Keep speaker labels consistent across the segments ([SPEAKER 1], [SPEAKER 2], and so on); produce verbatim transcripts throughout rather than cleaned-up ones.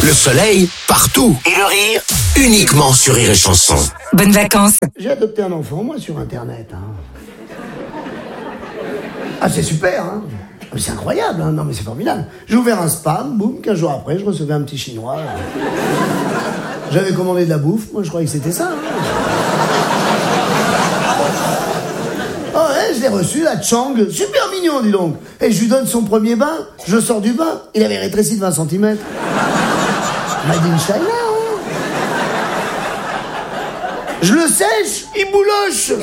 [SPEAKER 1] Le soleil, partout. Et le rire, uniquement sur Rire et Chanson.
[SPEAKER 2] Bonnes vacances.
[SPEAKER 3] J'ai adopté un enfant, moi, sur Internet. Hein. Ah, c'est super, hein. C'est incroyable, hein. Non, mais c'est formidable. J'ai ouvert un spam, boum, quinze jours après, je recevais un petit chinois. J'avais commandé de la bouffe, moi, je croyais que c'était ça. Hein. Oh ouais, je l'ai reçu, la Chang, super mignon, dis donc. Et je lui donne son premier bain, je sors du bain, il avait rétréci de vingt centimètres. Made in China, hein. Je le sèche, il bouloche.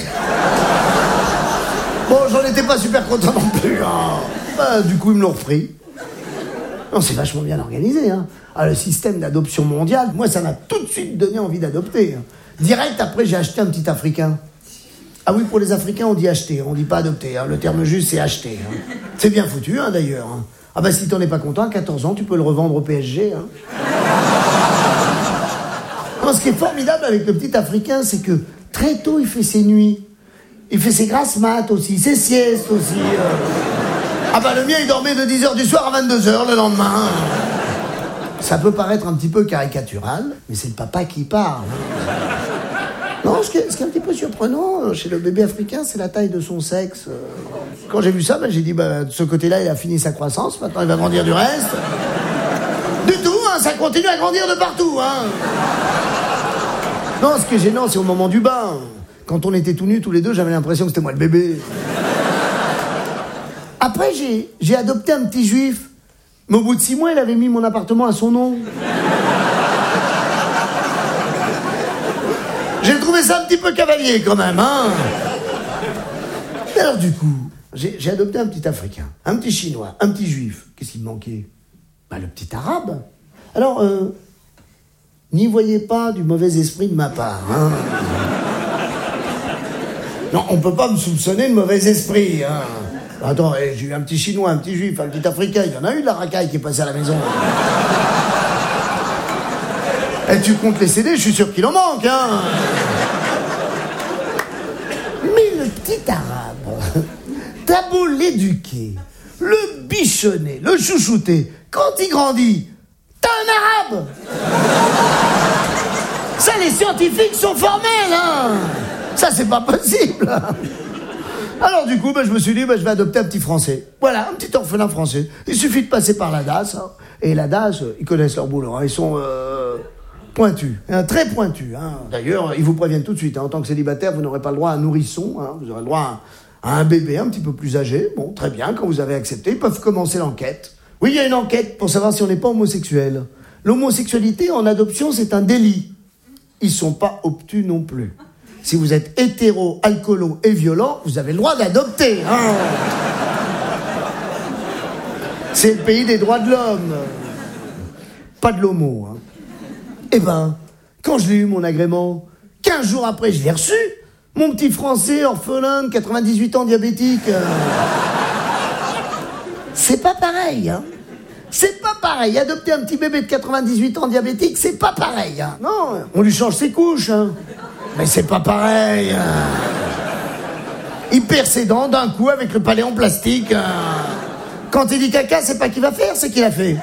[SPEAKER 3] Bon, j'en étais pas super content non plus, hein. Bah, du coup, ils me l'ont repris. Non, c'est vachement bien organisé, hein. Ah, le système d'adoption mondiale, moi, ça m'a tout de suite donné envie d'adopter. Hein. Direct après, j'ai acheté un petit Africain. Ah oui, pour les Africains, on dit acheter, on dit pas adopter. Hein. Le terme juste, c'est acheter. Hein. C'est bien foutu, hein, d'ailleurs. Hein. Ah bah, si t'en es pas content, à quatorze ans, tu peux le revendre au P S G. Hein. Non, ce qui est formidable avec le petit Africain, c'est que très tôt, il fait ses nuits. Il fait ses grasses mat aussi, ses siestes aussi. Euh... Ah bah, le mien, il dormait de dix heures du soir à vingt-deux heures le lendemain. Ça peut paraître un petit peu caricatural, mais c'est le papa qui parle. Hein. Non, ce qui, est, ce qui est un petit peu surprenant chez le bébé africain, c'est la taille de son sexe. Quand j'ai vu ça, ben, j'ai dit, ben, de ce côté-là, il a fini sa croissance, maintenant il va grandir du reste. Du tout, hein, ça continue à grandir de partout. Hein. Non, ce qui est gênant, c'est au moment du bain. Quand on était tout nus tous les deux, j'avais l'impression que c'était moi le bébé. Après, j'ai, j'ai adopté un petit juif. Mais au bout de six mois, il avait mis mon appartement à son nom. J'ai trouvé ça un petit peu cavalier, quand même, hein. Et alors, du coup, j'ai, j'ai adopté un petit Africain, un petit Chinois, un petit Juif. Qu'est-ce qui me manquait? Bah, le petit Arabe. Alors, euh, n'y voyez pas du mauvais esprit de ma part, hein. Non, on peut pas me soupçonner de mauvais esprit, hein. Attends, j'ai eu un petit Chinois, un petit Juif, un petit Africain. Il y en a eu de la racaille qui est passée à la maison. Et tu comptes les C D, je suis sûr qu'il en manque, hein. Mais le petit Arabe, t'as beau l'éduquer, le bichonner, le chouchouter, quand il grandit, t'as un Arabe. Ça, les scientifiques sont formels, hein. Ça, c'est pas possible. Alors du coup, bah, je me suis dit, bah, je vais adopter un petit Français. Voilà, un petit orphelin français. Il suffit de passer par la D A S. Hein. Et la D A S, ils connaissent leur boulot. Hein. Ils sont euh, pointus, hein, très pointus. Hein. D'ailleurs, ils vous préviennent tout de suite. Hein. En tant que célibataire, vous n'aurez pas le droit à un nourrisson. Hein. Vous aurez le droit à, à un bébé un petit peu plus âgé. Bon, très bien, quand vous avez accepté, ils peuvent commencer l'enquête. Oui, il y a une enquête pour savoir si on n'est pas homosexuel. L'homosexualité en adoption, c'est un délit. Ils sont pas obtus non plus. Si vous êtes hétéro, alcoolo et violent, vous avez le droit d'adopter. Hein. C'est le pays des droits de l'homme. Pas de l'homo. Hein. Eh ben, quand je l'ai eu, mon agrément, quinze jours après, je l'ai reçu. Mon petit Français, orphelin de quatre-vingt-dix-huit ans, diabétique. Euh... C'est pas pareil, hein. C'est pas pareil. Adopter un petit bébé de quatre-vingt-dix-huit ans diabétique, c'est pas pareil. Hein. Non, on lui change ses couches. Hein. Mais c'est pas pareil. Hein. Il perd ses dents d'un coup avec le palais en plastique. Hein. Quand il dit caca, c'est pas qu'il va faire, c'est qu'il a fait.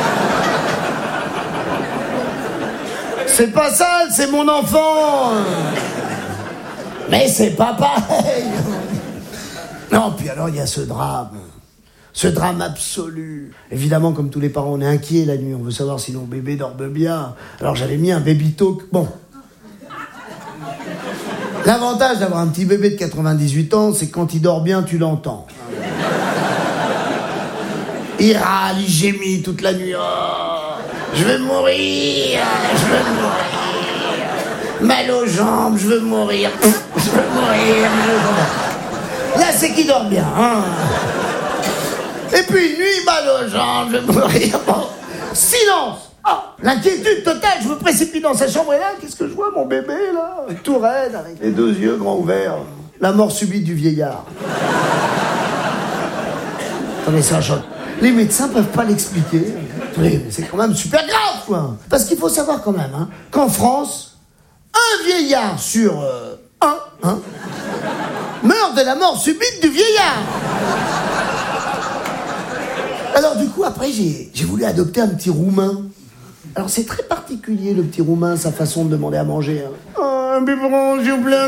[SPEAKER 3] C'est pas sale, c'est mon enfant. Mais c'est pas pareil. Non, puis alors il y a ce drame. Ce drame absolu. Évidemment, comme tous les parents, on est inquiets la nuit. On veut savoir si nos bébés dorment bien. Alors j'avais mis un baby talk. Bon. L'avantage d'avoir un petit bébé de quatre-vingt-dix-huit ans, c'est que quand il dort bien, tu l'entends. Il râle, il gémit toute la nuit. Oh, je veux mourir, je veux mourir. Mal aux jambes, je veux mourir. Je veux mourir, je veux mourir. Là, c'est qu'il dort bien. Hein. Et puis, nuit, mal aux jambes, je veux mourir. Bon. Silence. Oh, l'inquiétude totale, je me précipite dans sa chambre et là, qu'est-ce que je vois, mon bébé, là, tout raide, avec les deux yeux grands ouverts. La mort subite du vieillard. Attendez, ça choque. Les médecins peuvent pas l'expliquer. Attendez, c'est quand même super grave, quoi. Parce qu'il faut savoir quand même, hein, qu'en France, un vieillard sur euh, un, hein, meurt de la mort subite du vieillard. Alors du coup, après, j'ai, j'ai voulu adopter un petit Roumain. Alors c'est très particulier, le petit roumain, sa façon de demander à manger. Hein. Oh, un biberon, s'il vous plaît.